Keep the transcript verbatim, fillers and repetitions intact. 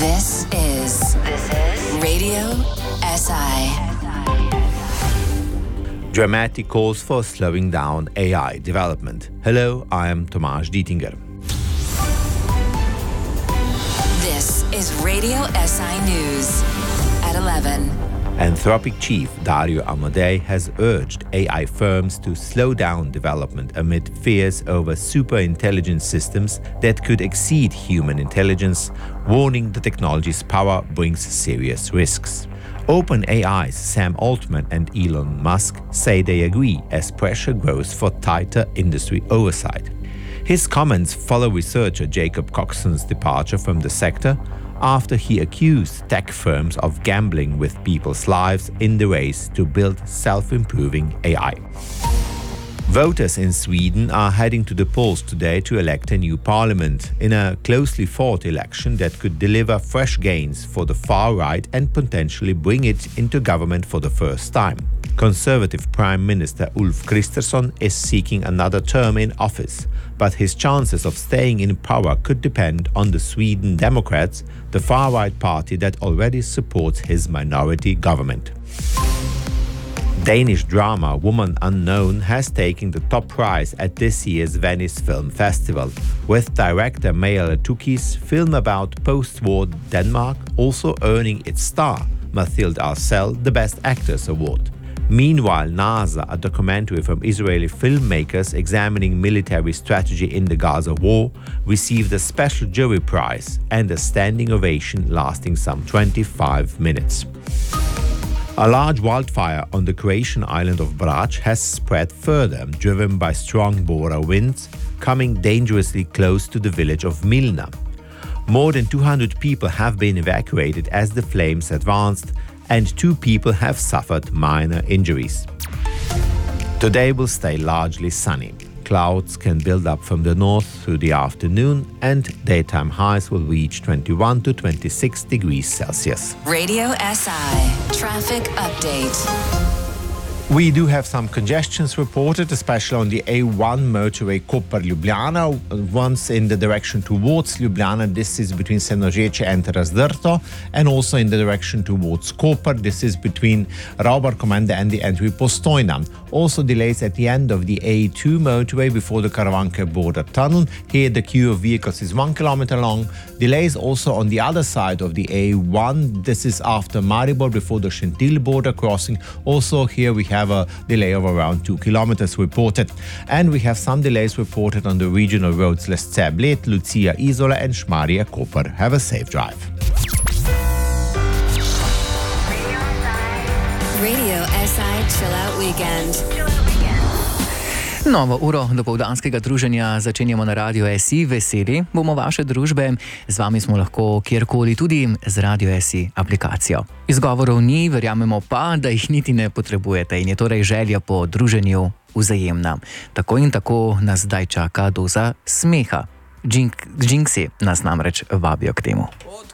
This is this is Radio S I. Dramatic calls for slowing down A I development. Hello, I am Tomasz Dietinger. This is Radio S I News at eleven. Anthropic chief Dario Amodei has urged A I firms to slow down development amid fears over super-intelligent systems that could exceed human intelligence, warning the technology's power brings serious risks. OpenAI's Sam Altman and Elon Musk say they agree as pressure grows for tighter industry oversight. His comments follow researcher Jacob Coxon's departure from the sector after he accused tech firms of gambling with people's lives in the race to build self-improving A I. Voters in Sweden are heading to the polls today to elect a new parliament in a closely fought election that could deliver fresh gains for the far right and potentially bring it into government for the first time. Conservative Prime Minister Ulf Kristersson is seeking another term in office, but his chances of staying in power could depend on the Sweden Democrats, the far-right party that already supports his minority government. Danish drama Woman Unknown has taken the top prize at this year's Venice Film Festival, with director Maja Tukki's film about post-war Denmark also earning its star, Mathilde Arcel, the Best Actress Award. Meanwhile, NASA, a documentary from Israeli filmmakers examining military strategy in the Gaza war, received a special jury prize and a standing ovation lasting some twenty-five minutes. A large wildfire on the Croatian island of Brač has spread further, driven by strong Bora winds, coming dangerously close to the village of Milna. More than two hundred people have been evacuated as the flames advanced, and two people have suffered minor injuries. Today will stay largely sunny. Clouds can build up from the north through the afternoon, and daytime highs will reach twenty-one to twenty-six degrees Celsius. Radio S I Traffic Update. We do have some congestions reported, especially on the A one motorway Koper-Ljubljana. Once in the direction towards Ljubljana, this is between Senožeče and Razdrto, and also in the direction towards Koper, this is between Raubar Komenda and the entry Postojna. Also delays at the end of the A two motorway before the Karavanke border tunnel. Here the queue of vehicles is one kilometer long. Delays also on the other side of the A one. This is after Maribor before the Šentilj border crossing. Also here we have a delay of around two kilometers reported. And we have some delays reported on the regional roads Lesce Bled, Lucia Isola and Šmarje Koper. Have a safe drive. Radio S I Chill Out Weekend. Novo uro dopoldanskega druženja začenjamo na Radio S I. Veseli bomo vaše družbe. Z vami smo lahko kjerkoli, tudi z Radio S I aplikacijo. Izgovorov ni, verjamemo pa, da jih niti ne potrebujete in je torej želja po druženju vzajemna. Tako in tako nas zdaj čaka doza smeha. Jinxi nas namreč vabijo k temu.